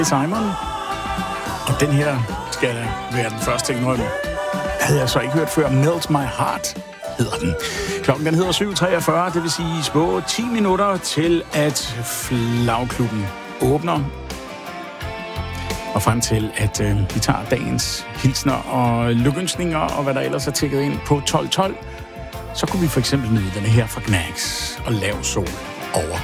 Simon. Og den her skal være den første indrømme. Havde jeg så ikke hørt før. Melt My Heart hedder den. Klokken den hedder 7.43, det vil sige små 10 minutter til, at Flagklubben åbner. Og frem til, at vi tager dagens hilsner og lykønskninger og hvad der ellers er tækket ind på 12.12, så kunne vi for eksempel nyde denne her fra Gnags og Lav Sol over